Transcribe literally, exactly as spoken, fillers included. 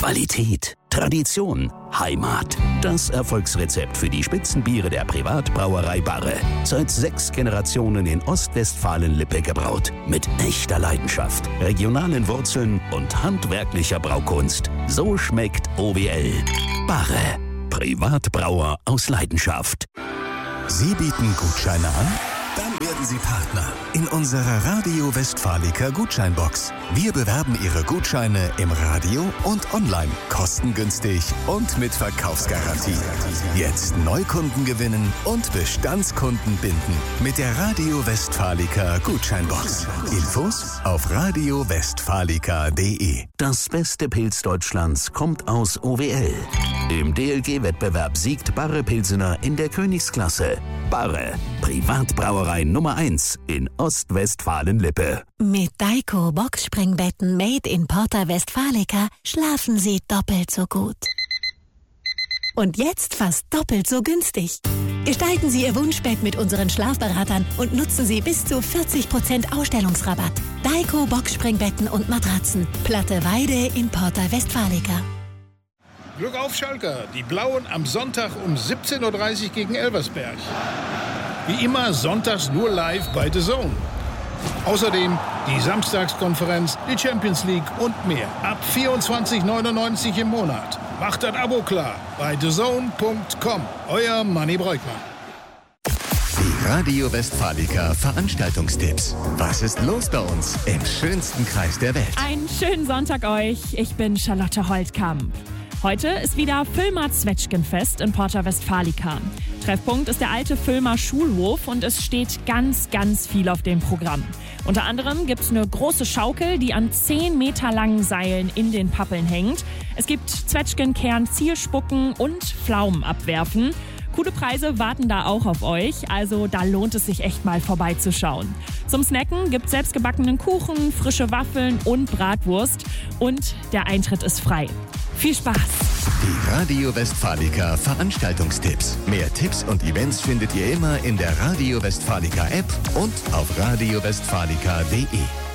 Qualität, Tradition, Heimat. Das Erfolgsrezept für die Spitzenbiere der Privatbrauerei Barre. Seit sechs Generationen in Ostwestfalen-Lippe gebraut. Mit echter Leidenschaft, regionalen Wurzeln und handwerklicher Braukunst. So schmeckt O W L. Barre. Privatbrauer aus Leidenschaft. Sie bieten Gutscheine an? Dann werden Sie Partner in unserer Radio Westfalica Gutscheinbox. Wir bewerben Ihre Gutscheine im Radio und online, kostengünstig und mit Verkaufsgarantie. Jetzt Neukunden gewinnen und Bestandskunden binden mit der Radio Westfalica Gutscheinbox. Infos auf radio westfalica punkt de. Das beste Pilz Deutschlands kommt aus O W L. Im D L G-Wettbewerb siegt Barre Pilsener in der Königsklasse. Barre, Privatbrauerei Nummer eins in Ostwestfalen-Lippe. Mit Daiko Boxspringbetten made in Porta Westfalica schlafen Sie doppelt so gut. Und jetzt fast doppelt so günstig. Gestalten Sie Ihr Wunschbett mit unseren Schlafberatern und nutzen Sie bis zu vierzig Prozent Ausstellungsrabatt. Daiko Boxspringbetten und Matratzen. Platte Weide in Porta Westfalica. Glück auf, Schalker. Die Blauen am Sonntag um siebzehn Uhr dreißig gegen Elversberg. Wie immer sonntags nur live bei The Zone. Außerdem die Samstagskonferenz, die Champions League und mehr. Ab vierundzwanzig neunundneunzig im Monat. Macht das Abo klar bei the zone punkt com. Euer Manni Breukmann. Die Radio Westfalica Veranstaltungstipps. Was ist los bei uns im schönsten Kreis der Welt? Einen schönen Sonntag euch. Ich bin Charlotte Holtkamp. Heute ist wieder Villmer Zwetschgenfest in Porta Westfalica. Treffpunkt ist der alte Villmer Schulhof und es steht ganz, ganz viel auf dem Programm. Unter anderem gibt es eine große Schaukel, die an zehn Meter langen Seilen in den Pappeln hängt. Es gibt Zwetschgenkern, Zielspucken und Pflaumen abwerfen. Coole Preise warten da auch auf euch, also da lohnt es sich echt mal vorbeizuschauen. Zum Snacken gibt es selbstgebackenen Kuchen, frische Waffeln und Bratwurst und der Eintritt ist frei. Viel Spaß! Die Radio Westfalica Veranstaltungstipps. Mehr Tipps und Events findet ihr immer in der Radio Westfalica App und auf radio westfalica punkt de.